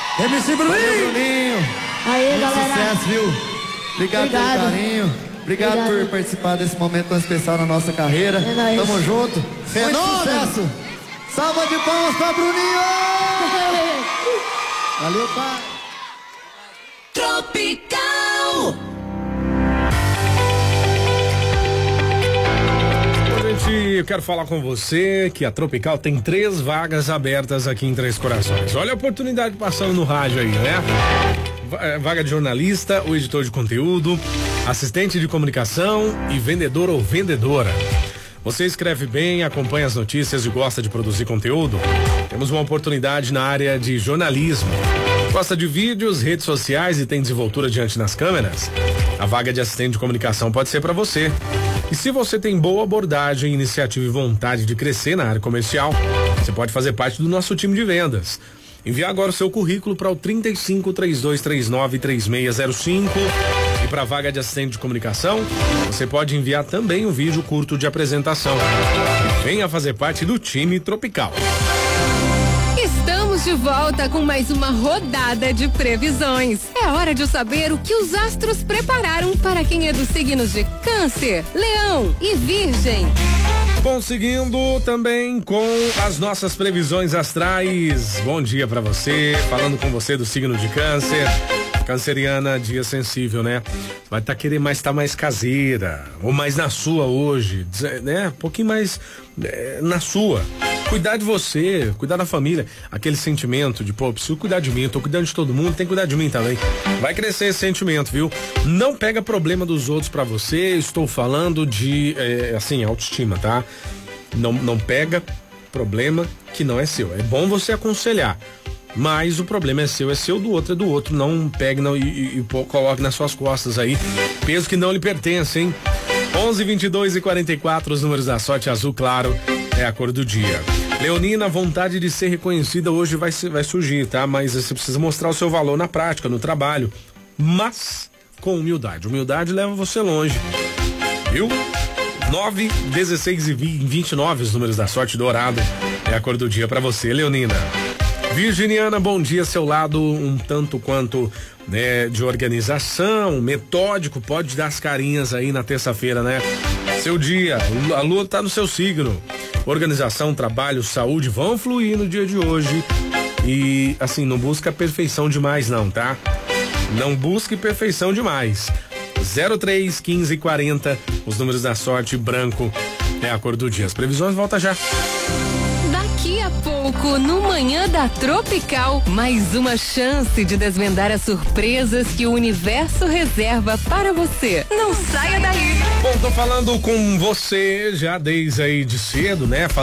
MC Bruninho. Valeu, Bruninho. Aí, muito galera. sucesso, viu? Obrigado pelo carinho. Obrigado por participar desse momento tão especial na nossa carreira. É nóis. Tamo junto. Muito sucesso. Salva de palmas pra Bruninho! Valeu, pai. Tropical. Gente, eu quero falar com você que a Tropical tem 3 vagas abertas aqui em Três Corações. Olha a oportunidade passando no rádio aí, né? Vaga de jornalista ou editor de conteúdo, assistente de comunicação e vendedor ou vendedora. Você escreve bem, acompanha as notícias e gosta de produzir conteúdo? Temos uma oportunidade na área de jornalismo. Gosta de vídeos, redes sociais e tem desenvoltura diante das câmeras? A vaga de assistente de comunicação pode ser para você. E se você tem boa abordagem, iniciativa e vontade de crescer na área comercial, você pode fazer parte do nosso time de vendas. Envie agora o seu currículo para o 3532393605. E para a vaga de assistente de comunicação, você pode enviar também um vídeo curto de apresentação. E venha fazer parte do time Tropical. Estamos de volta com mais uma rodada de previsões. É hora de saber o que os astros prepararam para quem é dos signos de Câncer, Leão e Virgem. Bom, seguindo também com as nossas previsões astrais. Bom dia pra você, falando com você do signo de Câncer. Canceriana, dia sensível, né? Vai querer estar mais caseira, ou mais na sua hoje, né? Um pouquinho mais na sua. Cuidar de você, cuidar da família. Aquele sentimento de, pô, preciso cuidar de mim, eu tô cuidando de todo mundo, tem que cuidar de mim também. Vai crescer esse sentimento, viu? Não pega problema dos outros pra você, estou falando de, autoestima, tá? Não pega problema que não é seu. É bom você aconselhar, mas o problema é seu, do outro é do outro. Não pegue e coloque nas suas costas aí peso que não lhe pertence, hein? 11, 22 e 44, os números da sorte azul claro é a cor do dia. Leonina, vontade de ser reconhecida hoje vai surgir, tá? Mas você precisa mostrar o seu valor na prática, no trabalho, mas com humildade. Humildade leva você longe, viu? 9, 16 e 29, os números da sorte dourado é a cor do dia pra você, Leonina. Virginiana, bom dia, seu lado um tanto quanto, né, de organização, metódico, pode dar as carinhas aí na terça-feira, né? Seu dia, a lua tá no seu signo. Organização, trabalho, saúde vão fluir no dia de hoje. E assim, não busca perfeição demais não, tá? Não busque perfeição demais. 03, 15 e 40, os números da sorte, branco é a cor do dia. As previsões volta já. Daqui a pouco, no Manhã da Tropical, mais uma chance de desvendar as surpresas que o universo reserva para você. Não saia daí. Bom, tô falando com você já desde aí de cedo, né?